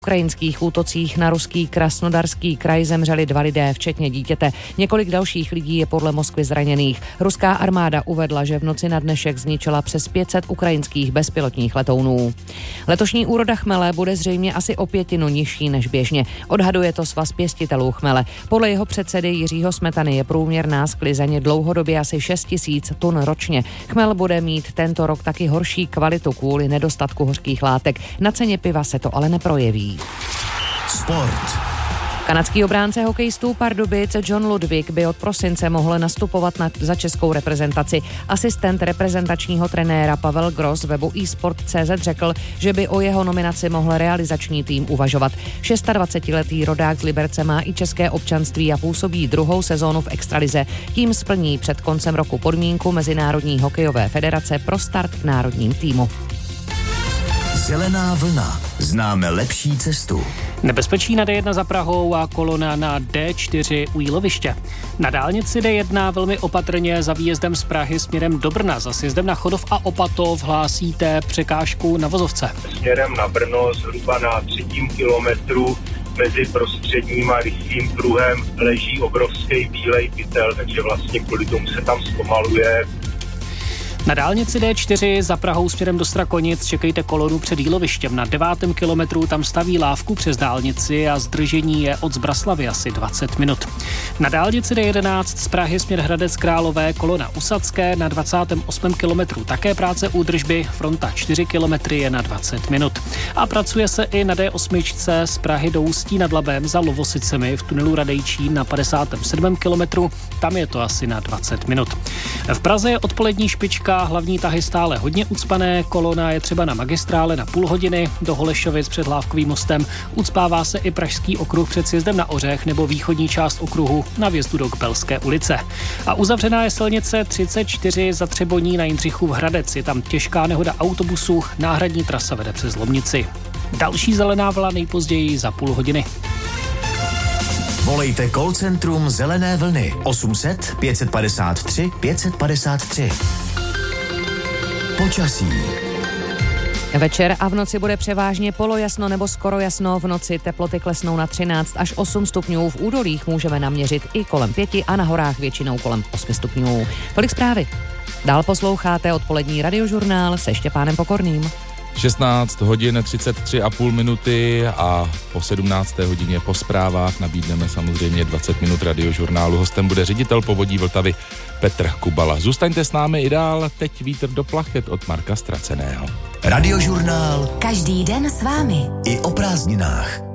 ukrajinských útocích na ruský Krasnodarský kraj zemřeli 2 lidé, včetně dítěte. Několik dalších lidí je podle Moskvy zraněných. Ruská armáda uvedla, že v noci na dnešek zničila přes 500 ukrajinských bezpilotních letounů. Letošní úroda chmele bude zřejmě asi o 1/5 nižší než běžně. Odhaduje to Svaz pěstitelů chmele. Podle jeho předsedy Jiřího Smetany je průměrná sklizeň dlouhodobě asi 6 000 tun ročně. Chmel bude mít tento rok taky horší kvalitu kvůli nedostatku hořkých látek. Na ceně piva se to ale neprojeví. Sport. Kanadský obránce hokejistů Pardubic John Ludvík by od prosince mohl nastupovat za českou reprezentaci. Asistent reprezentačního trenéra Pavel Gross webu eSport.cz řekl, že by o jeho nominaci mohl realizační tým uvažovat. 26letý rodák z Liberce má i české občanství a působí 2. sezónu v extralize. Tím splní před koncem roku podmínku Mezinárodní hokejové federace pro start v národním týmu. Zelená vlna. Známe lepší cestu. Nebezpečí na D1 za Prahou a kolona na D4 u Jíloviště. Na dálnici D1 velmi opatrně za výjezdem z Prahy směrem do Brna. Za sjezdem na Chodov a Opatov hlásíte překážku na vozovce. Směrem na Brno zhruba na 3. kilometru mezi prostředním a rychlým pruhem leží obrovský bílej pytel, takže vlastně kvůli tomu se tam zpomaluje. Na dálnici D4 za Prahou směrem do Strakonic čekejte kolonu před Jílovištěm. Na 9. kilometru tam staví lávku přes dálnici a zdržení je od Zbraslavy asi 20 minut. Na dálnici D11 z Prahy směr Hradec Králové kolona Usadské na 28. kilometru také práce údržby, fronta 4 kilometry je na 20 minut. A pracuje se i na D8 z Prahy do Ústí nad Labem za Lovosicemi v tunelu Radejčín na 57. kilometru, tam je to asi na 20 minut. V Praze je odpolední špička, hlavní tahy stále hodně ucpané, kolona je třeba na magistrále na půl hodiny, do Holešovic před Hlávkovým mostem, ucpává se i Pražský okruh před sjezdem na Ořech nebo východní část okruhu na vjezdu do Kbelské ulice. A uzavřená je silnice 34 za Třeboní na Jindřichův Hradec, je tam těžká nehoda autobusů, náhradní trasa vede přes Lomnici. Další zelená vlna nejpozději za půl hodiny. Volejte call centrum Zelené vlny 800 553 553. Počasí. Večer a v noci bude převážně polojasno nebo skoro jasno. V noci teploty klesnou na 13 až 8 stupňů. V údolích můžeme naměřit i kolem 5 a na horách většinou kolem 8 stupňů. Tolik zprávy. Dál posloucháte odpolední radiožurnál se Štěpánem Pokorným. 16 hodin 33,5 minuty a po 17. hodině po zprávách nabídneme samozřejmě 20 minut radiožurnálu. Hostem bude ředitel Povodí Vltavy Petr Kubala. Zůstaňte s námi i dál, teď vítr do plachet od Marka Straceného. Radiožurnál každý den s vámi. I o prázdninách.